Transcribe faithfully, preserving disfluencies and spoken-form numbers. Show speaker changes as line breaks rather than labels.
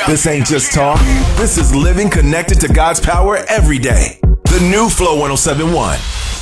This ain't just talk. This is living connected to God's power every day. The new Flow one oh seven point one.